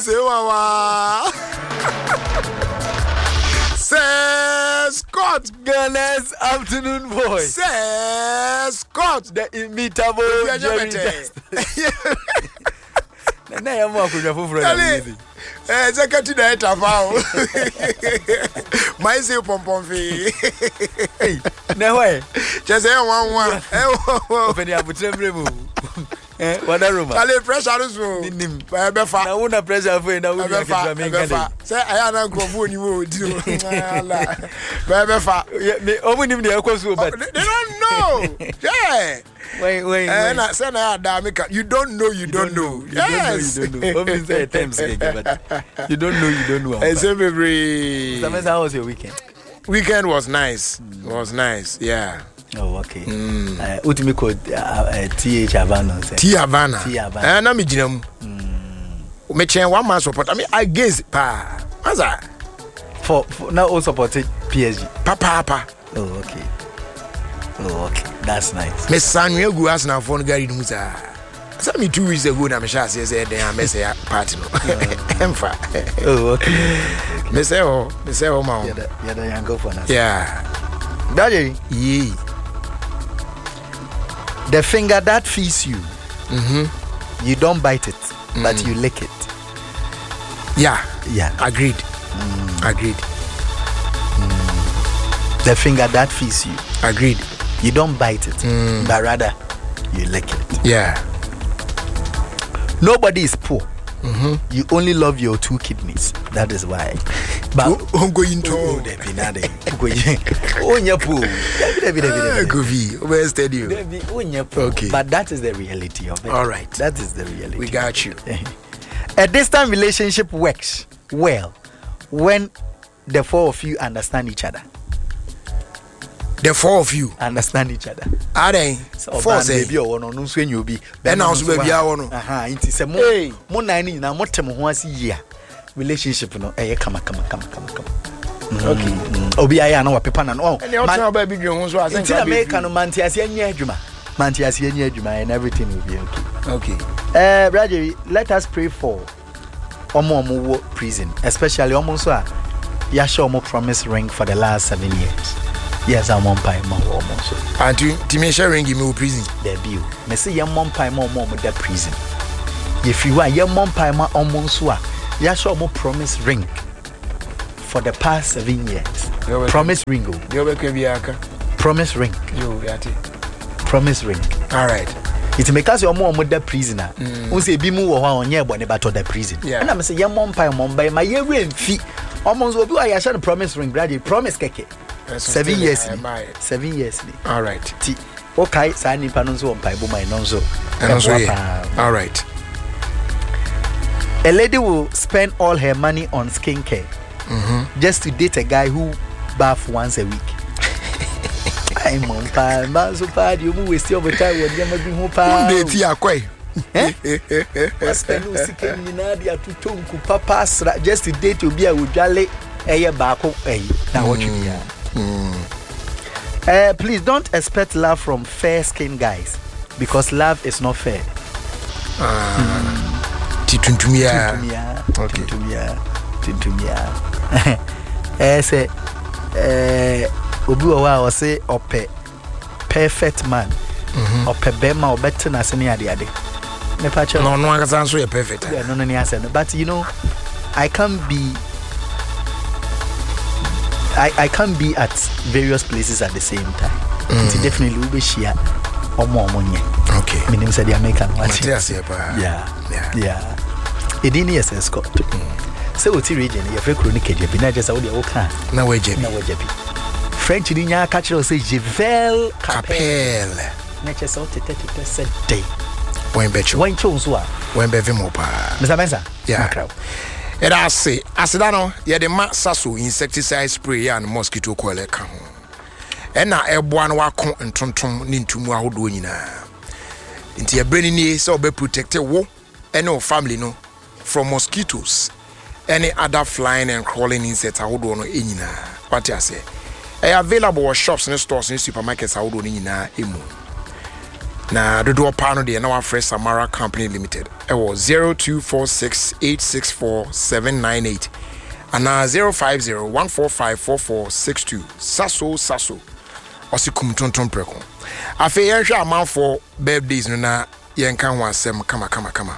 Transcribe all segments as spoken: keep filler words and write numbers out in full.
say wawa. Say Scott. Ghana's afternoon voice. Say Scott. The imitable Jerry Dexter. Na ya mo akudwa foforo na mi. Eh, secretary director fa o. My say pom pom fi. Hey, na why? Just say one one. Eh, open ya butremre mu. Eh, wada room. Ale pressure so. Nim. Ba be fa. Na wona pressure for na wo bi akwa me ngade. Say aya na nkrofo ni wo di o. Ala. Ba be fa. Me omo nim de ekoso but. They don't know. Yeah. Wait, wait, eh, wait. Na say na Adamika. You don't know, you, you don't, don't know. know. Yes. You don't know, you don't know. Obviously say times but you don't know, you don't know. I say baby. How was your weekend? Weekend was nice. Mm. It was nice. Yeah. Oh, okay. Mm. Uh, ultimate code uh, uh, T H Havana. T Havana. T Havana. Eh, na me jinam. Mm. Me chen one man support. I mean, I guess pa. What's that? For, for now, all supported P S G. Papa, papa. Oh, okay. Oh, okay. That's nice. Me sanwe gu Arsenal phone gari no musa. Say me two weeks ago na me sha say say den am say party no. Emfa. Oh, okay. Me say oh, me say oh ma. Yeah, yeah, the young go for us. Yeah. Daddy. Yeah. The finger that feeds you. Mhm. You don't bite it, mm. but you lick it. Yeah. Yeah. Agreed. Mm. Agreed. Mm. The finger that feeds you. Agreed. You don't bite it, mm. but rather you lick it. Yeah. Nobody is poor. Mm-hmm. You only love your two kidneys. That is why. But I'm going to. Oh, there be nothing. Oh, yeah, poor. There be, there be, there be. Go be. Where's the deal? There be. Oh, yeah, poor. Okay. But that is the reality of it. All right. That is the reality. We got you. A distant relationship works well when the four of you understand each other. The four of you understand each other. Are they? Four say baby or no so you be. And also baby I want. Aha, it is a mo mo nine na mo tem ho ase year. Relationship no eh come come come come come. Okay. Obi aya na wa pepa na no. And you tell baby dwen ho so I think in America no man ti ase anya adwuma. Man ti ase anya adwuma and everything will be okay. Okay. Eh brother, let us pray for omo omo wo prison, especially omo so a ya show omo promise ring for the last seven years. Yes, I'm on pie more almost. And you, Timmy sharing give me prison. There be. Me say young mom pie more more with that prison. If you are young mom pie more almost wa, ya show more promise ring for the past seven years. Promise ring go. You be can be aka. Promise ring. You yati. Promise ring. All right. It make us your mom with that prisoner. Who say be mu wo on ye bone about the prison. And I say young mom pie mom by my year ring fee. Almost will be I shall promise ring brother. Promise keke. Seven years. Seven years. All right. T. Okay, signing panonzo on Paibo my nonzo. All right. A lady will spend all her money on skincare mm-hmm. just to date a guy who bath once a week. I'm on time, man. So bad you waste your time when you're making home. Date ya kwai. I spend no sicken in Nadia to Tunku Papa just to date you be a ujale a bako a. Now what you mean? Mm. Uh, please don't expect love from fair-skinned guys because love is not fair. Ah, Tituntumia. Okay. Tituntumia. Tituntumia. Eh, say, eh, Obu Owa was say, ope perfect man. Ope bema or better na seni adi adi. No, no, I can't say perfect. Yeah, no, no, no, but you know, I can't be. I, I can't be at various places at the same time. Mm. It's definitely will be share or more money. Okay. My name is the American watch. Yeah. Yeah. Yeah. It didn't yes escort. So what's region? You're very chronic. You've been just out there. Okay. No way, Jimmy. No way, Jimmy. French in your catcher will say Jevel Capel. Nature salt thirty percent day. When bet you. When chose what? When bevy mopa. Mister Mensa. Yeah. And I say, Asidano, yeah, the Matsasu insecticide spray and mosquito coil account. And now a one wako and tonton nintu mua doina. Into your brain is so be protected wo and no family no from mosquitoes. Any other flying and crawling insects I would know in. What I say? I available shops and stores and supermarkets I would know in emu. na dodo pa no de na wa fresh Samara Company Limited e wo zero two four six eight six four seven nine eight ana zero five zero one four five four four six two saso saso osikum tonton preko afi yen hwe amanfo birthdays no na yen kan ho asem kama kama kama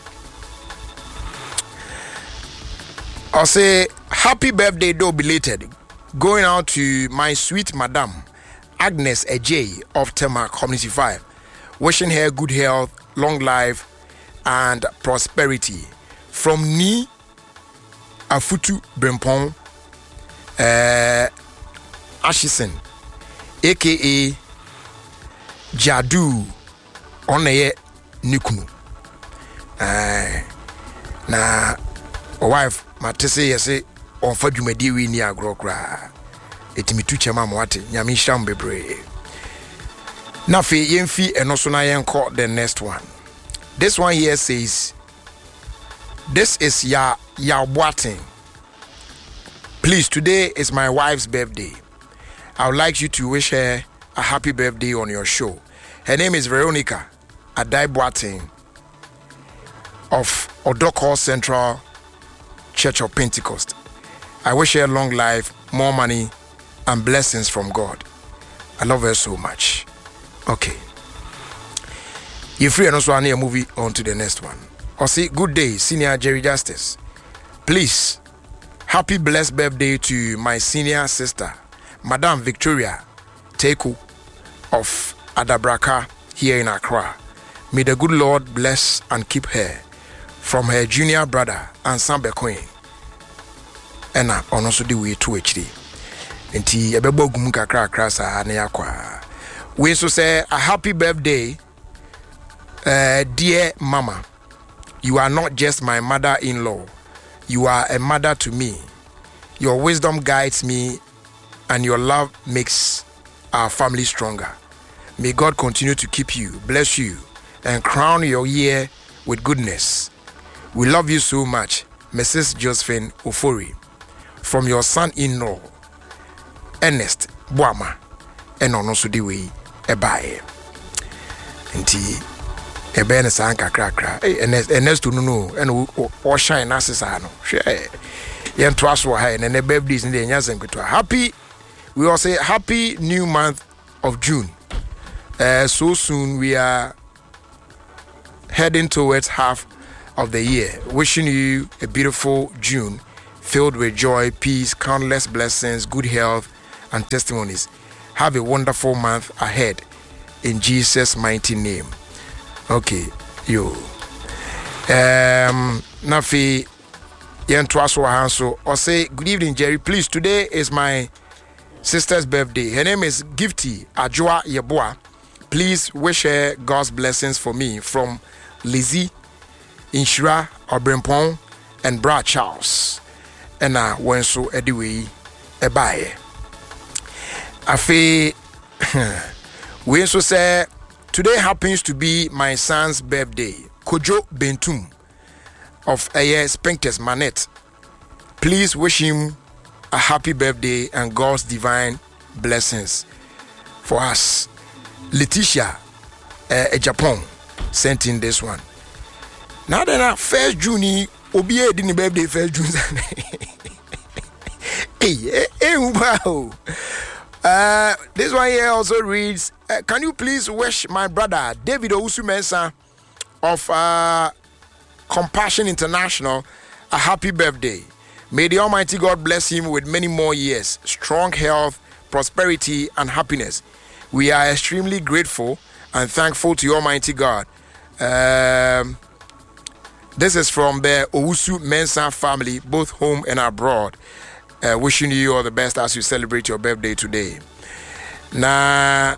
I say happy birthday though belated going out to my sweet madam Agnes Ejay of Tema Community five, wishing her good health, long life, and prosperity. From Ni Afutu Brempong uh, Ashison, aka Jadu Oneye Nikunu. Uh, na wife, Matese, yase, on Fadumedi, we near Grokra. Etimi tu chema mwate nyame sham bebre na fe yemfi eno so na yenko the next one. This one here says, this is ya ya Boateng. Please, today is my wife's birthday. I would like you to wish her a happy birthday on your show. Her name is Veronica Adai Boateng of Odoko Central Church of Pentecost. I wish her long life, more money, and blessings from God. I love her so much. Okay. You're free and also I need a movie on to the next one. Or say, good day, Senior Jerry Justice. Please, happy blessed birthday to my senior sister, Madame Victoria Teku of Adabraka here in Accra. May the good Lord bless and keep her from her junior brother and Sambe Queen. And I also do we to H D. Enti ebebo gum kakra kakra sa na yakwa. We so say a happy birthday, uh, dear mama. You are not just my mother-in-law. You are a mother to me. Your wisdom guides me and your love makes our family stronger. May God continue to keep you, bless you, and crown your year with goodness. We love you so much, Missus Josephine Ofori, from your son-in-law, Ernest Boama, and on also the way a buy. Nti ebe ne sanka krakra. Eh Ernest Ernest to no and o shine asesa no. Hwe yen to aso ha ne ne birthdays ne enya senketo. Happy, we all say happy new month of June. Uh, so soon we are heading towards half of the year. Wishing you a beautiful June filled with joy, peace, countless blessings, good health, and testimonies. Have a wonderful month ahead in Jesus' mighty name. Okay, yo. Um, Nafi Yentwaso Hanso or say good evening, Jerry. Please, today is my sister's birthday. Her name is Gifty Ajua Yeboa. Please wish her God's blessings for me from Lizzie, Inshira, Obrempong, and Bra Charles. And I went so anyway, a buy. Afe, we also say today happens to be my son's birthday. Kojo Bentum of Aye Spinkters Manette. Please wish him a happy birthday and God's divine blessings for us. Letitia, uh, Japan, sent in this one. Now then, first June, Obi didn't birthday first June. Hey, hey, wow. Uh, this one here also reads, uh, can you please wish my brother David Owusu Mensah of uh, Compassion International a happy birthday. May the Almighty God bless him with many more years, strong health, prosperity, and happiness. We are extremely grateful and thankful to Almighty God. Um, this is from the Owusu Mensah family, both home and abroad. Uh, wishing you all the best as you celebrate your birthday today. Nah,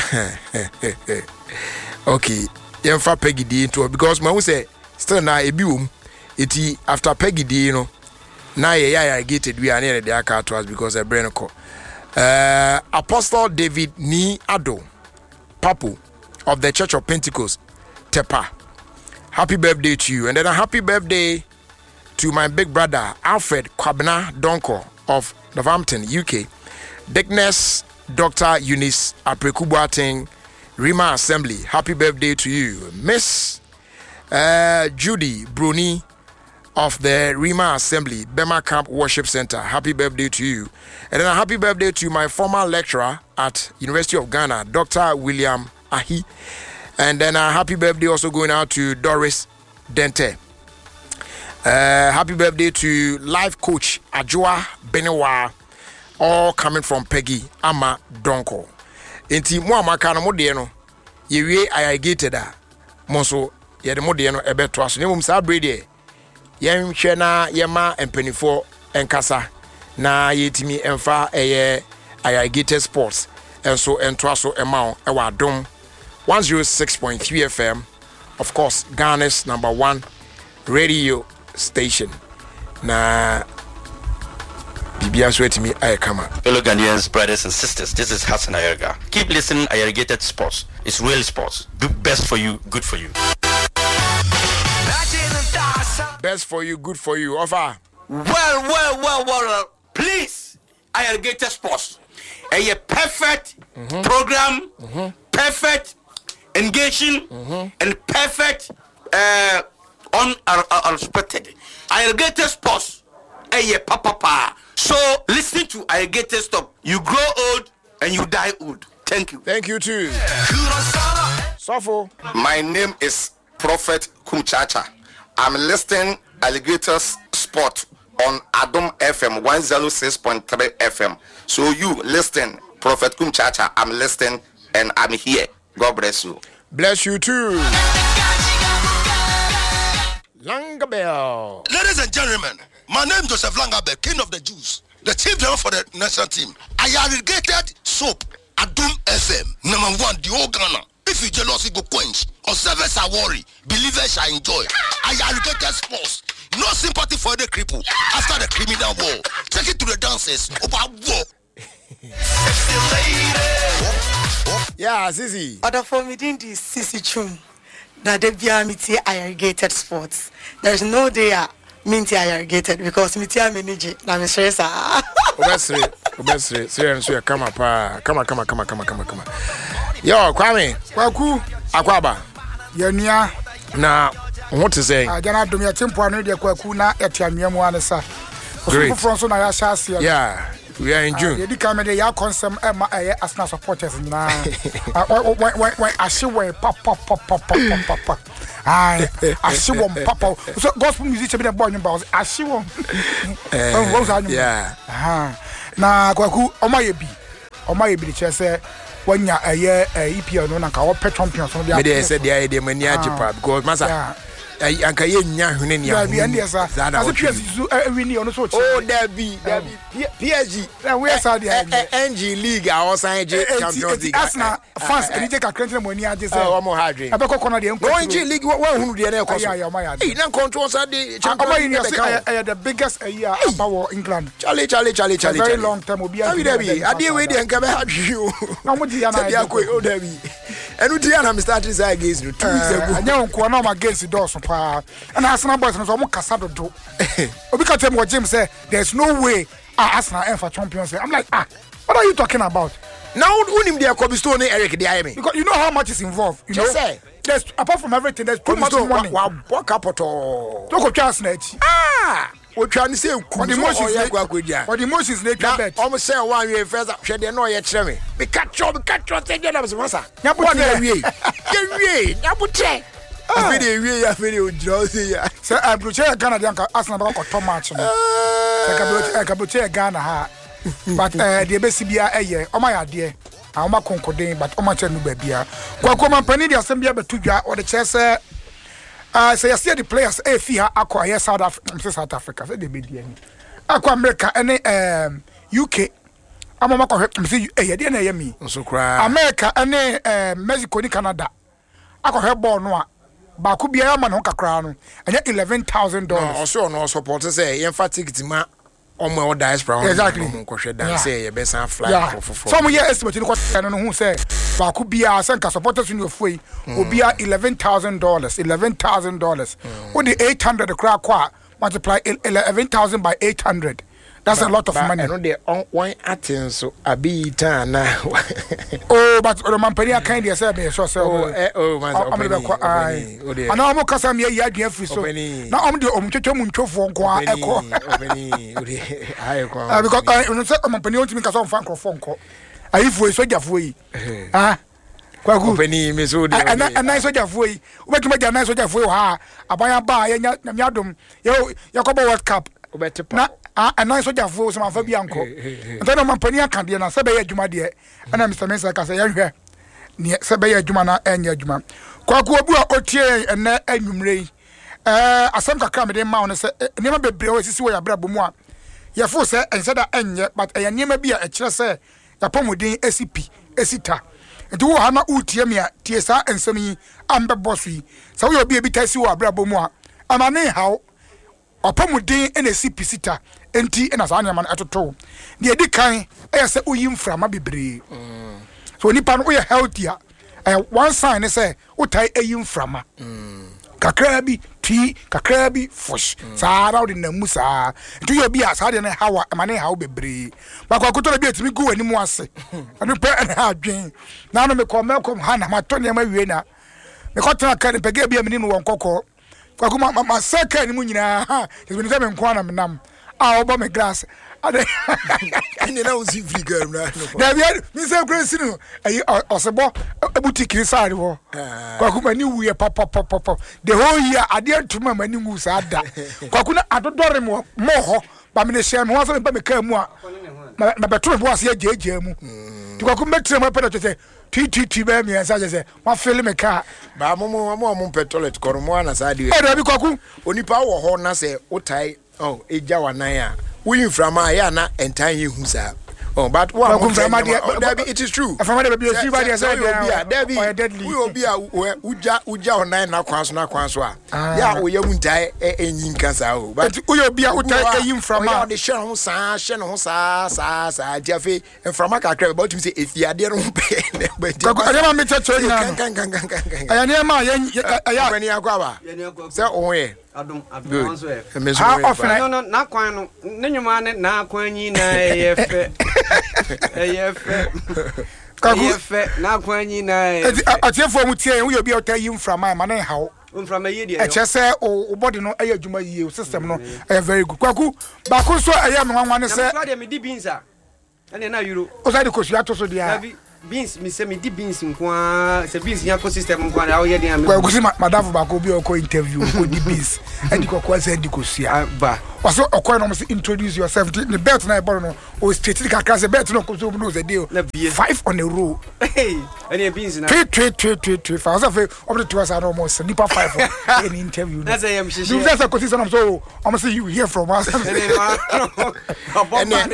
okay. Yemfa Peggy D into it because my say still na ebium. Iti after Peggy D, you know. Na ye ya gated we are near the car to us because a brain call. Uh, Apostle David Ni Ado, Papu of the Church of Pentecost, Tepa. Happy birthday to you, and then a happy birthday to my big brother Alfred Kwabena Donko of Northampton, U K. Dickness Doctor Eunice Aprekubuating Rima Assembly, happy birthday to you. Miss uh, Judy Bruni of the Rima Assembly, Bema Camp Worship Center, happy birthday to you. And then a happy birthday to my former lecturer at University of Ghana, Doctor William Ahi. And then a happy birthday also going out to Doris Dente. Uh, happy birthday to life coach Ajua Benewa, all coming from Peggy Ama Donko. Inti mo amaka no modie no ye wie irrigated a mo so ye de modie no ebeto aso ne mum sa brede ye nhwe na ye ma empanifo enkasa na ye timi emfa eye irrigated sports enso ento aso ema o e wa dom one oh six point three F M, of course Ghana's number one radio station. Na Fellow Ghanaians, brothers and sisters, this is Hassan Ayerga. Keep listening, Irrigated Sports. It's real sports. Do best for you, good for you. Best for you, good for you. Offer. Well, well, well, well. Please, Irrigated Sports. A perfect mm-hmm. program, mm-hmm. perfect engaging, mm-hmm. and perfect uh, unexpected. Irrigated Sports. Hey, papa, papa. So, listening to Irrigated Stop, you grow old and you die old. Thank you. Thank you too. Sofo. My name is Prophet Kumchacha. I'm listening Alligators Sport on Adom F M one oh six point three F M. So you listen, Prophet Kumchacha. I'm listening and I'm here. God bless you. Bless you too. Langabell. Ladies and gentlemen, my name is Joseph Langabell, King of the Jews, the chief driver for the national team. I irrigated soap, Adum F M, number one, the whole Ghana. If you jealousy go quench, observers are worry, believers shall enjoy. I irrigated sports, no sympathy for the cripple after the criminal war. Take it to the dancers about war. Yeah, Sisi. Other for me, didn't this Sisi Chum? That they be a irrigated sports. There's no day I minty irrigated because me tia manage na me stress ah. Obesre, obesre, serious so come up, come on, come on, come on, come on, come on, come on. Yo, Kwame, Kwaku, Akwaba. Yenia na what to say? I don't do me a tempo anu de Kwaku na etiamia mu anesa. Great. So na ya shasi. Yeah. We are in June. You did come there, consum Arsenal supporters now. When I see where pop, pop, pop, pop, pop, pop, pop. I see one pop. So, gospel musician be the boy, I see one. Yeah. Now, Kwaku, on my be, on my be the chair say, when you're a year, a E P O, no, and our pet champions. They said the idea when you're because Massa. Anka ye nya hune ni ya bi asa as P S G win on so oh there be there be P S G na we asa there N G League a osan je Champions League Arsenal fans e je ka krenti mo ni age say o mo hadwe e be kokona de enko N G League one hunu de na ekoso ya ya ma ya eh na control sa de Champions League the biggest a year about England Charlie Charlie Charlie Charlie very long time obi a be ade we de enka be hadwe o na mo di ya na ya ko o there be enu di ya na me start this against two weeks ago anya onko na ma against doors pa and Arsenal boys no so mo kasa do do obi ka tell me what James say there's no way ah, Arsenal aim for Champions League. I'm like, ah, what are you talking about? Now, who him there? Kobe Stone, Eric, the I M E. Because you know how much is involved. You Just know, say. There's apart from everything, there's too much money. Wow, what capital? Don't go chance net. Ah, what trying to say? What the emotions? What the emotions? They can bet. Almost say one year first. She didn't know yet. Tell me. We catch up. We catch up. Say that was massa. What are we? Yeah, we. Nyabutre. I feel the way. I feel the drowsy. So I prefer Ghana. They Arsenal about to match. I can prefer Ghana ha. But the best be a year. Oh my idea. I'm not concording, but oh my channel baby. Kwakoma Penny the assembly be two year or the chess. Uh, so you see the players. Eh, Fiha acquire South Africa. South Africa. Say the media. Aqua America and um U K. I'm a mako. See, eh, you didn't hear me. So cry. America and Mexico ni Canada. I got her born no. Baku biya man ho kakra no. Anya eleven thousand dollars. Also no support say emphatic ma omo diaspora. Exactly. Nkohwe dan say ye besan fly for for. Some year estimate no kwata no hu say baku biya sanka supporters in your foi obia eleven thousand dollars. eleven thousand dollars. What the eight hundred kra kwa multiply eleven thousand by eight hundred. That's a lot of money. I know they on one atin so abi tan na. Oh, but the man penny kind dey say me so so. Oh, eh, oh, man. I'm the kwa ai. And I'm kasa me ya adua free so. Na I'm the omtwetwe mu ntwofo nko a eko. Obeni, odi ai kwa. Ah, because I no say man penny ontimi kasa on fan krofo nko. Ayifu e sojafo yi. Ah. Kwaku. Obeni me so de. And and nice sojafo yi. Obetuma ja nice sojafo yi ha. Abanya ba ya nya nyadom. Yo Yakobo World Cup. Na ah anan soja fo so manfa bia nko nto no mampani akade na se be ya adwuma de ana Mister Mensa ka se ya hwe ne se be ya adwuma na enya adwuma kwaku obu a otie ene anwumre eh asem kakra me de ma won se niam bebre o sisi wo ya bra bomu a ye fo se ense da enye but eya niam bia e kire se ya pomodin esipi esita nti wo ha na utie me a tie sa ensem yi ambe boss yi se wo ya bia bi tasi wo abra bomu a amane hawo opamudin ena si pisita enti ena sa anyama atoto de edi kan e se oyi mframa bebre mm. So nipa no we healthy a eh, one sign is say utai eyi mframa mm. Kakra bi twi kakra bi fush mm. Sa ra odi na mu sa ntu yo bi a sa de na hawa amane hawo bebre ba kwa koto bi etimi gu animu ase anu pe na adwen na no me kom me kom ha na ma to ne ma wie na me ko tena kan pe ga bi amini no won kokko kwa kuma ma seka ni mu nyina ha yesi se me nko na menam a obo me glass ade ni na uzi friga na na bia mi se krensi no ayi osebo boutique sare wo kwa kuma ni wuye papa papa papa the whole year ade antuma mani ngu sa da kwa kuna adodore mo mo ho ba me ne hye me ho so me ba me ka mu a ma beto bo ase ajeje mu ti kwa kuma metre mo pedo tete ti ti ti ba mi ansa je se ma feel me ka ba mo mo mo mo petrolet koro mo ana sa de e do bi kwaku onipa wo ho na se utai oh eja wanan a we from ya na entan ye hu sa oh but one from it is true from there be see by there say there be we obi a uja uja onan na kwanso na kwanso a ya wo ye muntai enyin kasa o but we obi a utai eyin from a de hye ho sa hye no sa sa sa diafe from aka kra about him say efiade no pe but ade ma me cheche na kan kan kan kan aya ne ma ya bani akwa ba say o ye adum adum onso e no no na kwan no ne nyuma ne na kwan nyi na efe efe efe na kwan nyi na atiefo mu tie wo obi otai yi mframa ma na hawo mframa yi de e chese o body no aye adwuma yi o system no e very good kwaku ba ko so aye me nwanwa ne se na de me di binsa ene na euro o sai de ko su ato so dia beans mi se mi di beans nko se beans ya ko system nko na o ye den kwa gusi madam ba ko bi o ko interview ko di beans e di ko kwa se di ko sia ba waso okwa no say introduce yourself the bet na e boro no o straight the kakra se bet no ko so no se deal five on a row hey any beans na three three three three three five so fe up to us are almost nipa five in interview that's a am shishi you just a ko so so almost you hear from us and